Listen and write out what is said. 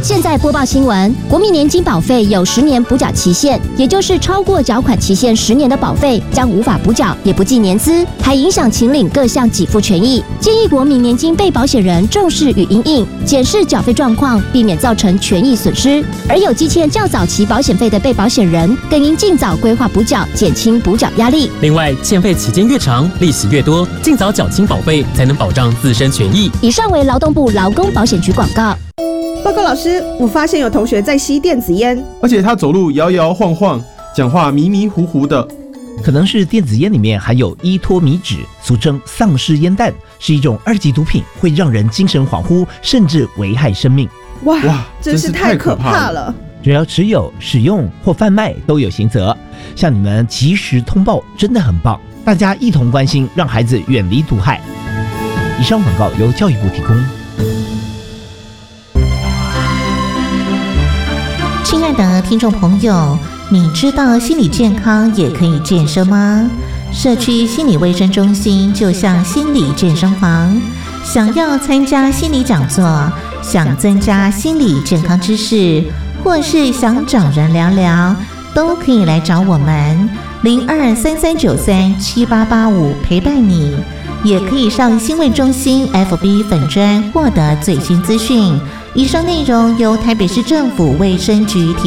现在播报新闻，国民年金保费有10年补缴期限，也就是超过缴款期限10年的保费将无法补缴，也不计年资，还影响请领各项给付权益。建议国民年金被保险人重视与因应，检视缴费状况，避免造成权益损失。而有积欠较早期保险费的被保险人，更应尽早规划补缴，减轻补缴压力。 另外，欠费期间越长，利息越多，尽早缴清保费，才能保障自身权益。 以上为劳动部劳工保险局广告。 报告老师，我发现有同学在吸电子烟， 而且他走路摇摇晃晃，讲话迷迷糊糊的。 可能是电子烟里面含有依托米酯，俗称丧尸烟弹，是一种2级毒品，会让人精神恍惚，甚至危害生命。 哇，真是太可怕了！ 只要持有、使用或贩卖都有刑责。像你们及时通报真的很棒，大家一同关心，让孩子远离毒害。以上广告由教育部提供。 亲爱的听众朋友，你知道心理健康也可以健身吗？社区心理卫生中心就像心理健身房，想要参加心理讲座，想增加心理健康知识，或是想找人聊聊，都可以来找我们0233937885陪伴你，也可以上心卫中心 FB 粉专获得最新资讯。以上内容由台北市政府卫生局提供。